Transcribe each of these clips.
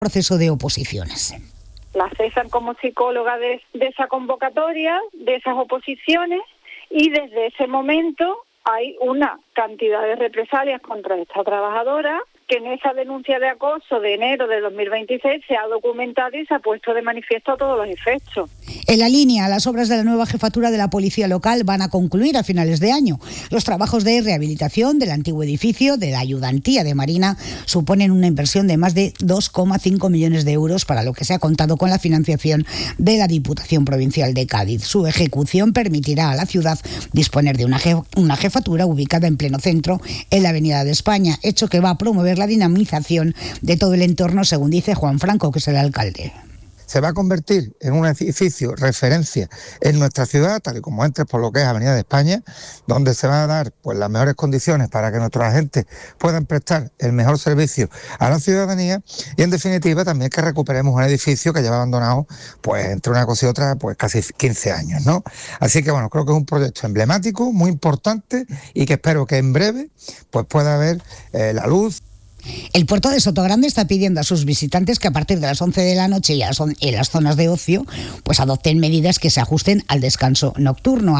proceso de oposiciones. La cesan como psicóloga de esa convocatoria, de esas oposiciones, y desde ese momento hay una cantidad de represalias contra esta trabajadora que en esa denuncia de acoso de enero de 2026 se ha documentado y se ha puesto de manifiesto a todos los efectos. En la línea, las obras de la nueva jefatura de la policía local van a concluir a finales de año. Los trabajos de rehabilitación del antiguo edificio de la ayudantía de Marina suponen una inversión de más de 2,5 millones de euros, para lo que se ha contado con la financiación de la Diputación Provincial de Cádiz. Su ejecución permitirá a la ciudad disponer de una jefatura ubicada en pleno centro, en la Avenida de España, hecho que va a promover la dinamización de todo el entorno, según dice Juan Franco, que es el alcalde. Se va a convertir en un edificio referencia en nuestra ciudad, tal y como entres por lo que es Avenida de España, donde se van a dar pues las mejores condiciones para que nuestros agentes puedan prestar el mejor servicio a la ciudadanía, y en definitiva también que recuperemos un edificio que lleva abandonado pues entre una cosa y otra pues casi 15 años, ¿no? Así que bueno, creo que es un proyecto emblemático, muy importante, y que espero que en breve pues pueda haber la luz. El puerto de Sotogrande está pidiendo a sus visitantes que a partir de las 11 de la noche y en las zonas de ocio pues adopten medidas que se ajusten al descanso nocturno,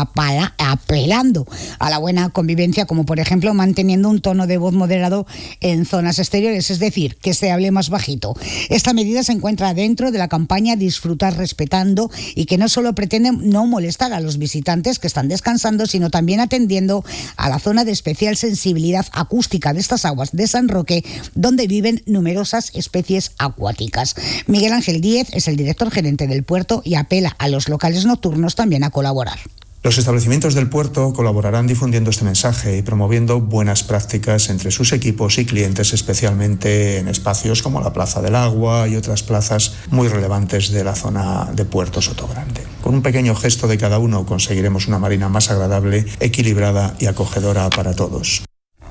apelando a la buena convivencia, como por ejemplo manteniendo un tono de voz moderado en zonas exteriores, es decir, que se hable más bajito. Esta medida se encuentra dentro de la campaña Disfrutar Respetando, y que no solo pretende no molestar a los visitantes que están descansando, sino también atendiendo a la zona de especial sensibilidad acústica de estas aguas de San Roque, donde viven numerosas especies acuáticas. Miguel Ángel Díez es el director gerente del puerto y apela a los locales nocturnos también a colaborar. Los establecimientos del puerto colaborarán difundiendo este mensaje y promoviendo buenas prácticas entre sus equipos y clientes, especialmente en espacios como la Plaza del Agua y otras plazas muy relevantes de la zona de Puerto Sotogrande. Con un pequeño gesto de cada uno conseguiremos una marina más agradable, equilibrada y acogedora para todos.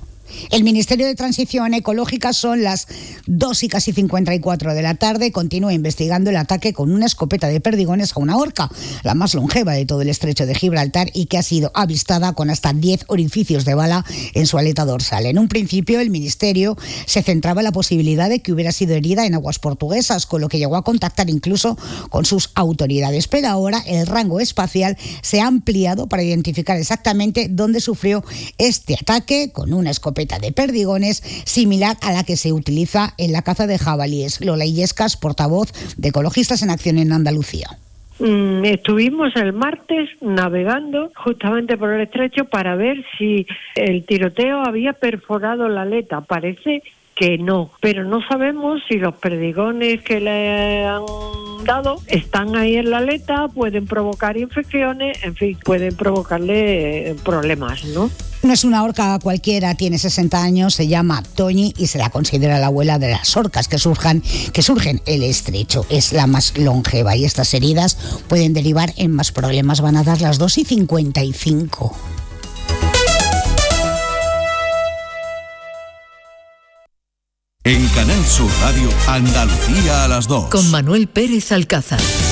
El Ministerio de Transición Ecológica, son las 2:54 de la tarde, continúa investigando el ataque con una escopeta de perdigones a una orca, la más longeva de todo el estrecho de Gibraltar, y que ha sido avistada con hasta 10 orificios de bala en su aleta dorsal. En un principio, el Ministerio se centraba en la posibilidad de que hubiera sido herida en aguas portuguesas, con lo que llegó a contactar incluso con sus autoridades. Pero ahora el rango espacial se ha ampliado para identificar exactamente dónde sufrió este ataque con una escopeta de perdigones similar a la que se utiliza en la caza de jabalíes. Lola Illescas, portavoz de Ecologistas en Acción en Andalucía. Estuvimos el martes navegando justamente por el estrecho para ver si el tiroteo había perforado la aleta. Parece que no, pero no sabemos si los perdigones que le han dado están ahí en la aleta, pueden provocar infecciones, en fin, pueden provocarle problemas, ¿no? No es una orca cualquiera, tiene 60 años, se llama Toñi y se la considera la abuela de las orcas que surgen el estrecho. Es la más longeva y estas heridas pueden derivar en más problemas. Van a dar las 2:55. En Canal Sur Radio, Andalucía a las 2. Con Manuel Pérez Alcázar.